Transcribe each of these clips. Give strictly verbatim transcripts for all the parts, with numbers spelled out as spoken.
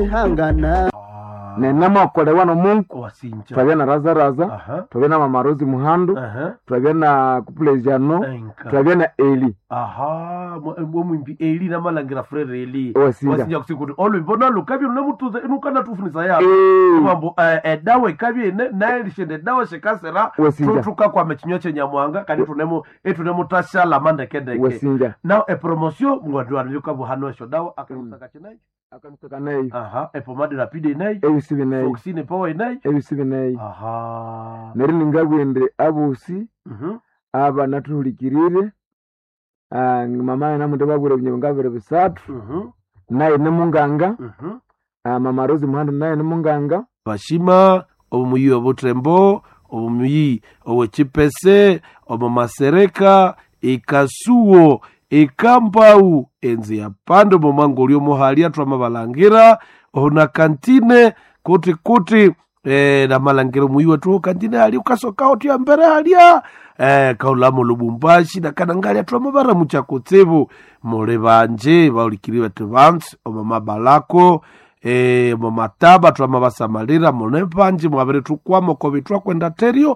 hangana nenama kolewa no Mungu wasinja twabya na raza raza aha twabya na mama Rose Muhando aha twabya na kuplejano enka twabya na Eli aha mo mwimbi Eli na malangira frere Eli wasinja wasinja kusikuti olo mbona lukabi unamutuza inukana tufunisa ya eh mambo edawe kabi ne nailishende dawa shekasera wasinja tutuka kwa mechinyoche nyamwanga kali tunemo etunemo tashala mande kedeke wasinja now e promotion ngwadwa yuka buhano sho dawa akamusaka chinai akamutaka nayi aha e pomade rapide inai ebisibi nayi oxine power inai ebisibi nayi aha nari ningabwende abusi mhm aba natuhulikirire ah mama na muntu babure binyongabere bisatu mhm naye nemunganga mhm ah mama Rose Muhando naye nemunganga bashima obumuyi obutrembo obumuyi owechipese omumasereka ikasuo ikampau enzi ya pando momango lyo mohalia twama balangira ona kantine kuti kuti eh na malangiro muyiwe tu kantine ali ukasoka oti ambere halia eh kaulamo lubumbashi na kanangalia twama bara muchakotsebu mole banje baulikiriwe tevans omama balako eh mama taba twama basamalira mole banje mwabere tukwamo ko bitwa kwenda terio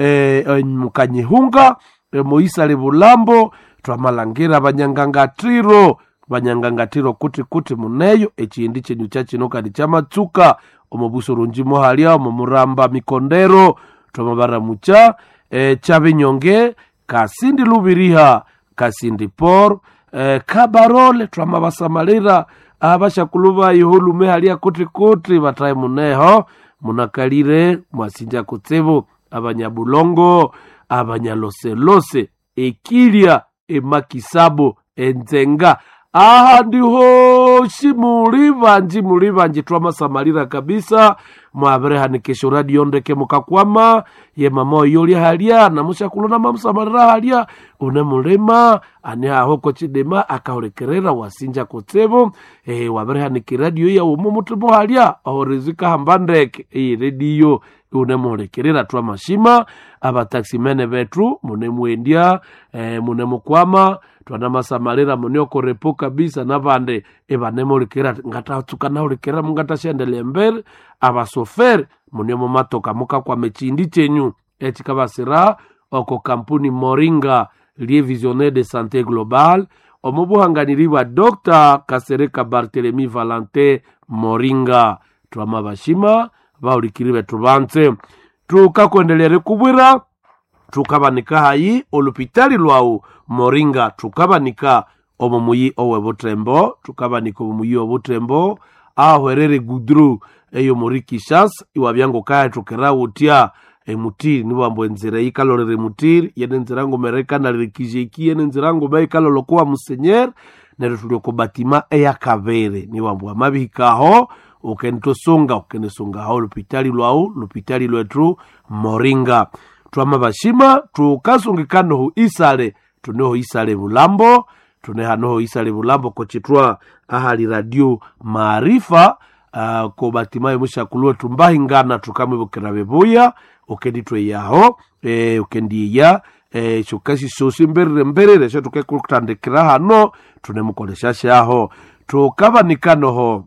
eh mukanyihunga eh, Moisa Lebulambo twamalangira banyangangatiro banyangangatiro kuti kuti muneyo ekindi chenyu chachinoka ni chamatsuka omubuso runjimo halia omuramba mikondero twamabara mucha e, chabinyonge kasindi lubiriha kasindi por e, kabarole twamabasamalira abashakuluba ihulume halia kuti kuti bataye muneho munakalire mwasinja kutsebo abanyabulongo abanyaloselose ekilia emakisabo enzenga aha ndiho shimuli banji muli banji twamasamalira kabisa mwabere hanikesho radio ndeke mukakwama ye mama yoli halia na mushakulona mamsamalira halia une mulema ani ahoko chidema akaolekerera wasinja kotsebo eh wabere haniki radio ya umumutumo halia ahorizika hambandeke eh radio une mulekerera twamashima abataximene betru mune muendia eh mune mukwama twana masamalira munyo repo kabisa nabande ebanemo likera ngatatsuka na likera mungata shendele mbere abasofer munyo matoka muka kwa mechindi chenyu etikabasira oko kampuni Moringa Lié Visionnaire de Santé Globale omubuhanganiriwa Docteur Kasereka Barthélemy Valentin Moringa twama bashima baulikiriwe tubanze tukakuendelere kubwira tukabanika hayi olupitali lwau Moringa tukabanika omumuyi owe butrembo tukabanika omumuyi obutrembo ahwerere gudru eyo muri Kishas iwabyango kaya tukera utia emutiri nibambo enzira ikalorere mutiri yene nzira ngo mereka na rikijeki yene nzira ngo bayikalolo kwa musenyer nero tulioko batima eya kavere nibambo amabikaho ukentosonga ukenesonga ho lupitali lwau lupitali lwetu Moringa twama bashima tukasungikano hu isale tuneho isale bulambo tuneha noho isale bulambo kochitwa ahali radio maarifa uh, ko batimaye mushakulwe tumbahingana tukamwibukira bebuya ukenditwe yaho eh ukendi ya eh chukashi shoshi mbere mbere resho tukekutandikira hano tunemukolesha shaho tukabanikano ho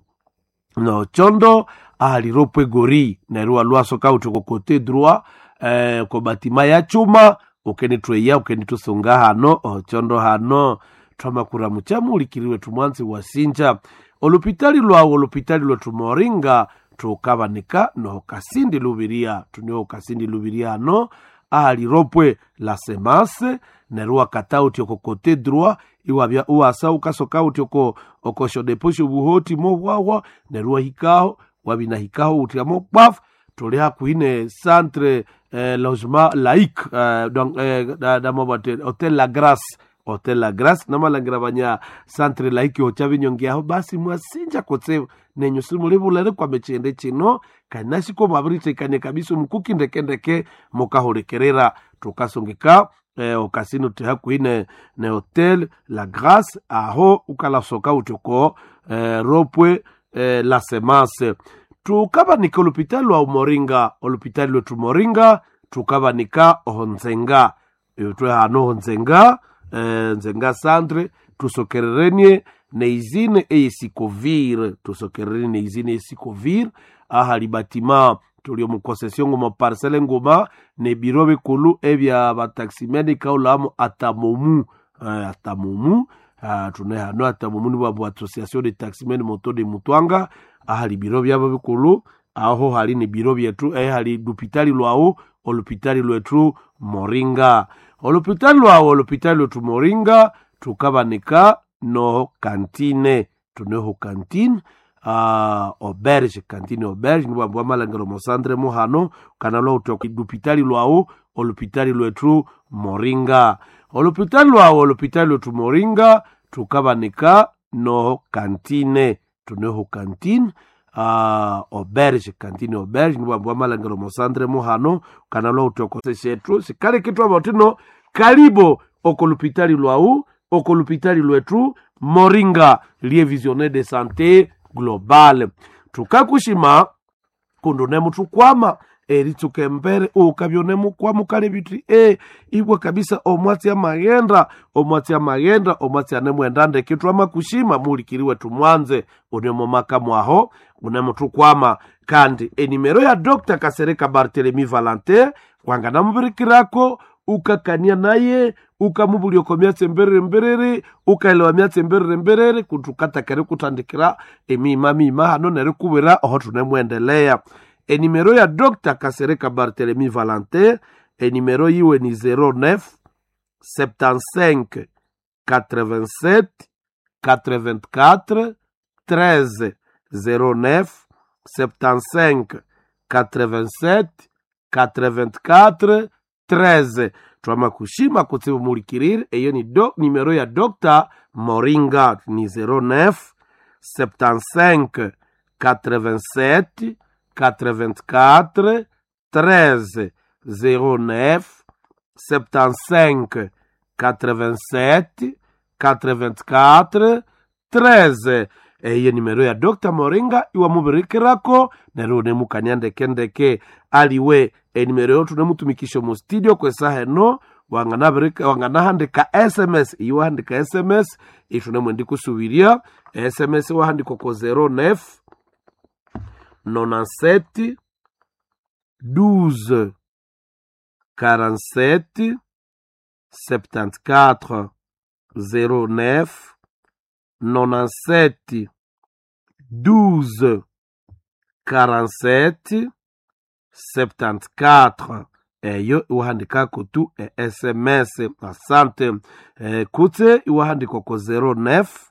no chondo ahali ropwe gori nerua lwaso kautu kokote droit eh ko batima ya chuma ukenitwe ya ukenitosonga hano ochondo hano twamakura muchamu ulikiriwe tumwanzi wasinja olupitali lwa olupitali lwa Moringa tukabanika no kasindi lubiria tunyo kasindi lubiria no ali ropwe la semase nerua katauti okokote droit iwabya uasa ukasoka utioko okosho deposho buhoti mo wawa nerua hikao wabina hikao utiamo baf tolea kuine centre eh, logement laïque euh, donc eh, da, da mobate Hotel La Grace Hotel La Grace namalangira banya centre laïque ochabinyongia basi mwasinja kotse nenyo simulibulere kwa mechende chino kanashi ko mabrite kane kabisa mukuki ndekendeke mukahorekerera tukasongeka eh, okasino teha kuine ne Hotel La Grace aho ukalasoka utoko eh, ropwe eh, la semence tukabanika olupitali lwa Moringa olupitali lwetu Moringa tukabanika ohonzenga yotwe hano honzenga eh, nzenga centre tusokererenie neizine eyesikovir tusokereri neizine eyesikovir ahali batima tuli mu concession ngoma parcelle ngoma ne biro bikulu ebya bataximene kaulamu atamomu uh, atamomu uh, tune hano atamomu ni babu association de taximene moto de Mutwanga ahali biro byabo bikulu aho hali ni biro byetu eh hali dupitali lwao olupitali lwetu Moringa olupitali lwao olupitali lwetu Moringa tukabanika no kantine tuneho kantine uh, auberge kantine auberge ni bambu amalangero mo centre mo hano kanalo utoka dupitali lwao olupitali lwetu Moringa olupitali lwao olupitali lwetu Moringa tukabanika no kantine tuneho kantine uh, auberge kantine auberge ni bambu amalangero mo centre mo hano kanalo utoka setu sikale kitu abotino karibo okolupitali lwao okolupitali lwetu Moringa lie visionnaire de santé globale tukakushima kundone mutu kwama eri tukembere ukabyone mukwama kale biti e ibwe kabisa omwati ya magenda omwati ya magenda omwati ane mwendande kitu ama kushima mulikiriwe tumwanze unemo makamu aho une mutu kwama kandi enimero ya Doctor Kasereka Barthelemy Valentin kwangana mubirikirako ukakania naye ukamubuli okomyatse mberere mberere ukaelewa myatse mberere mberere kutukata kare kutandikira emima mima hano nere kubera aho tunemwendelea enimero ya Doctor Kasereka Barthelemy Valentin enimero yiwe ni zero neuf soixante-quinze quatre-vingt-sept quatre-vingt-quatre treize zero neuf soixante-quinze quatre-vingt-sept quatre-vingt-quatre treize twama kushima kutsibu mulikirire eyo ni do numero ya Doctor Moringa ni zero neuf soixante-quinze quatre-vingt-sept quatre-vingt-quatre treize zero neuf soixante-quinze quatre-vingt-sept quatre-vingt-quatre treize eyo numero ya Doctor Moringa iwa mubirikirako nero nemukanyande kendeke aliwe enimero yotu nemutumikisho mu studio kwesa heno wangana birika wangana handika S M S iwa handika S M S ifune mwendi kusubiria S M S wa handiko ko zero neuf quatre-vingt-sept douze quarante-sept soixante-quatorze zero neuf quatre-vingt-sept douze quarante-sept soixante-quatorze eyo iwahandika kutu e S M S asante e, kute iwahandika ko zero neuf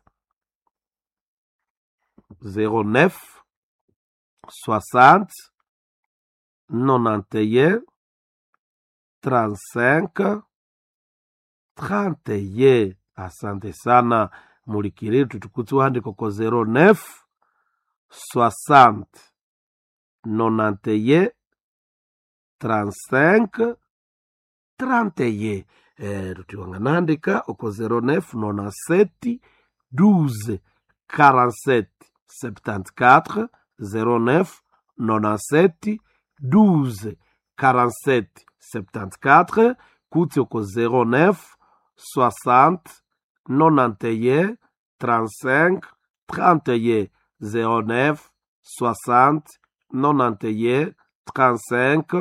zero neuf soixante quatre-vingt-onze trente-cinq trente et un asante sana mulikiri tutukuti wahandika ko zero neuf soixante quatre-vingt-onze trente-cinq trente et un eh, tutiwanganandika oko zero neuf quatre-vingt-sept douze quarante-sept soixante-quatorze zero neuf quatre-vingt-sept douze quarante-sept soixante-quatorze kuti oko zero neuf soixante quatre-vingt-onze trente-cinq trente et un zero neuf soixante quatre-vingt-onze trente-cinq